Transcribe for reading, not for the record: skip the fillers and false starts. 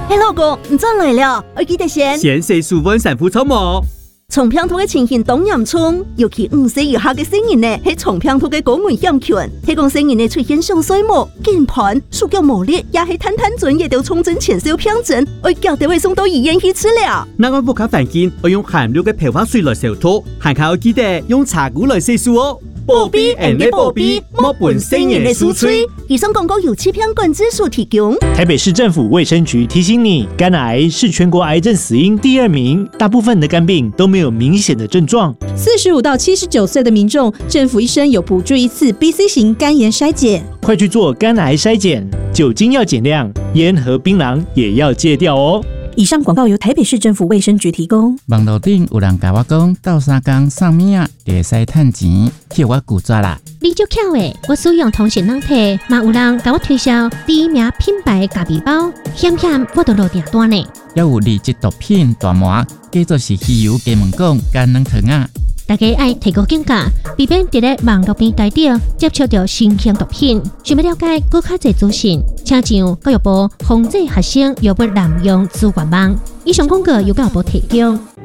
嘿，老公，你转来了，我记得先食薯粉神父草毛。 从平头的情形当然冲，尤其5岁以下的成人呢，係從平頭嘅高危險群。提供成人呢出現上水膜、鍵盤、手腳無力，也係探專業到重症前兆病症，我叫地位送到醫院去治療。 那我不卡環境，我用含料嘅漂發水來消毒，還靠我記得用茶壺來洗漱哦。保庇人的保庇，莫本成人的輸吹。以上廣告由欺騙管制所提供。 台北市政府衛生局提醒你，肝癌是全國癌症死因第2名，大部分的肝病都沒有明顯的症狀。 45到79歲的民眾，政府醫生有補助1次 BC 型肝炎篩檢， 快去做肝癌篩檢，酒精要減量，煙和檳榔也要戒掉哦。 以上廣告由台北市政府衛生局提供。 網絡頂有人甲我講，鬥3工送物仔就會使賺錢，叫我拒絕啦。 你足巧誒，我使用通訊軟體，嘛有人甲我推銷第一名品牌咖啡包，險我都落訂單呢。 還有2級毒品大麻，叫做是稀有雞毛講乾軟糖啊。 大家愛提高警覺，避免在網絡平台頂接觸到新型毒品。想要了解更較多資訊，請上教育部防治學生藥物濫用資源網。以上廣告由教育部提供。